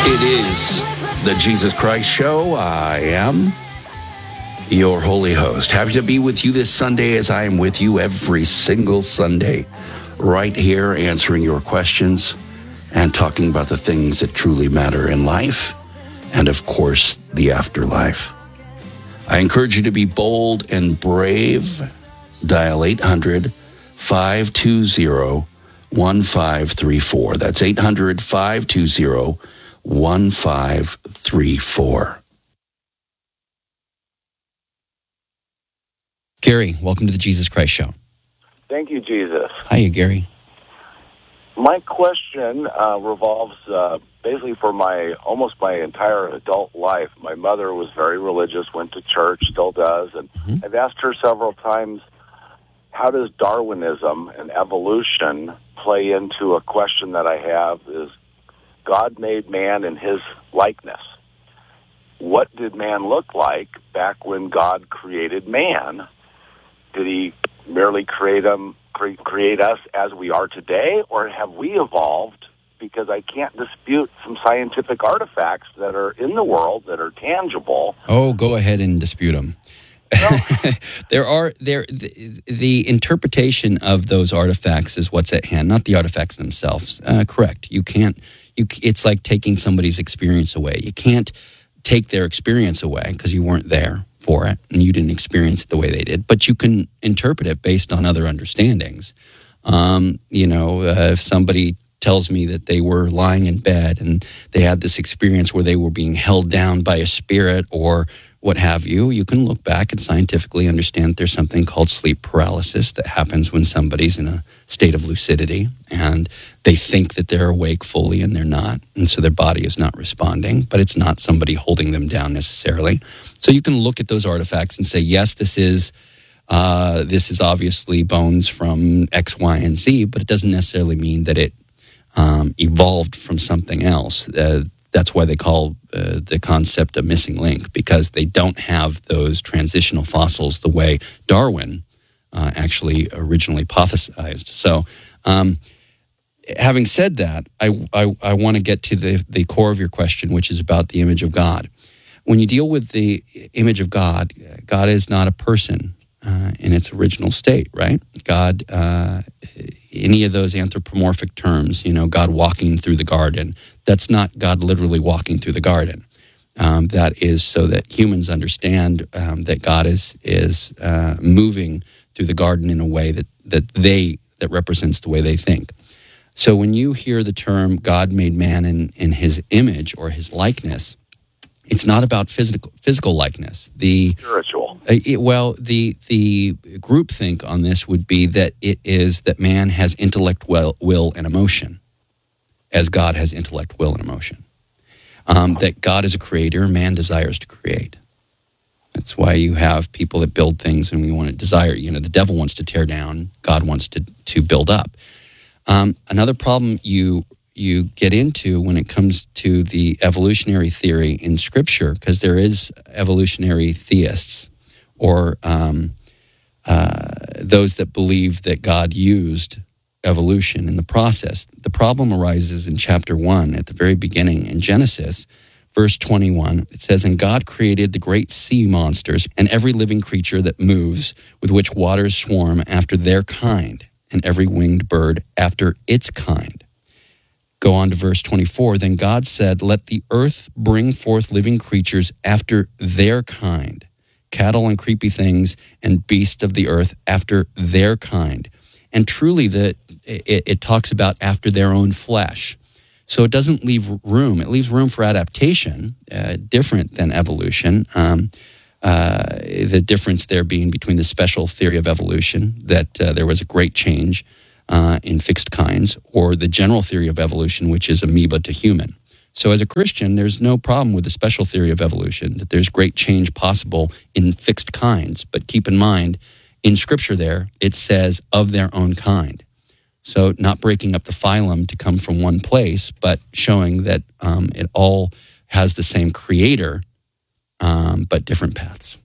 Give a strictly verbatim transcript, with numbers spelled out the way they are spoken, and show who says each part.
Speaker 1: It is the Jesus Christ Show. I am your holy host. Happy to be with you this Sunday as I am with you every single Sunday, right here answering your questions and talking about the things that truly matter in life and, of course, the afterlife. I encourage you to be bold and brave. Dial eight hundred, five two zero, one five three four. That's eight hundred, five two zero, one five three four.
Speaker 2: Gary, welcome to the Jesus Christ Show.
Speaker 3: Thank you, Jesus.
Speaker 2: Hiya, Gary.
Speaker 3: My question uh, revolves uh, basically for my almost my entire adult life. My mother was very religious, went to church, still does, and mm-hmm. I've asked her several times, how does Darwinism and evolution play into a question that I have is, God made man in his likeness. What did man look like back when God created man? Did he merely create him, cre- create us as we are today, or have we evolved? Because I can't dispute some scientific artifacts that are in the world that are tangible.
Speaker 2: Oh, go ahead and dispute them. No. there are there the, the interpretation of those artifacts is what's at hand, not the artifacts themselves. Uh, correct. You can't. You. It's like taking somebody's experience away. You can't take their experience away because you weren't there for it and you didn't experience it the way they did. But you can interpret it based on other understandings. Um, you know, uh, if somebody tells me that they were lying in bed and they had this experience where they were being held down by a spirit or what have you, you can look back and scientifically understand there's something called sleep paralysis that happens when somebody's in a state of lucidity and they think that they're awake fully and they're not, and so their body is not responding, but it's not somebody holding them down necessarily. So you can look at those artifacts and say, yes, this is uh, this is obviously bones from X, Y, and Z, but it doesn't necessarily mean that it um, evolved from something else. Uh, That's why they call uh, the concept a missing link, because they don't have those transitional fossils the way Darwin uh, actually originally hypothesized. So um, having said that, I, I, I want to get to the, the core of your question, which is about the image of God. When you deal with the image of God, God is not a person uh, in its original state, right? God, uh, any of those anthropomorphic terms, you know, God walking through the garden, that's not God literally walking through the garden. Um, that is so that humans understand um, that God is is uh, moving through the garden in a way that, that they, that represents the way they think. So when you hear the term God made man in, in his image or his likeness, it's not about physical physical likeness. The
Speaker 3: spiritual.
Speaker 2: Uh, it, well, the the groupthink on this would be that it is that man has intellect, will, will, and emotion, as God has intellect, will, and emotion. Um, that God is a creator, man desires to create. That's why you have people that build things, and we want to desire. You know, the devil wants to tear down, God wants to to build up. Um, another problem you. you get into when it comes to the evolutionary theory in Scripture, because there is evolutionary theists or um, uh, those that believe that God used evolution in the process. The problem arises in chapter one, at the very beginning, in Genesis, verse twenty-one. It says, "And God created the great sea monsters and every living creature that moves, with which waters swarm after their kind, and every winged bird after its kind." Go on to verse twenty-four. "Then God said, let the earth bring forth living creatures after their kind, cattle and creepy things and beasts of the earth after their kind." And truly, the, it, it talks about after their own flesh. So it doesn't leave room. It leaves room for adaptation, uh, different than evolution. Um, uh, the difference there being between the special theory of evolution, that uh, there was a great change Uh, in fixed kinds, or the general theory of evolution, which is amoeba to human. So as a Christian, there's no problem with the special theory of evolution, that there's great change possible in fixed kinds. But keep in mind, in Scripture there, it says of their own kind. So not breaking up the phylum to come from one place, but showing that um, it all has the same creator, um, but different paths.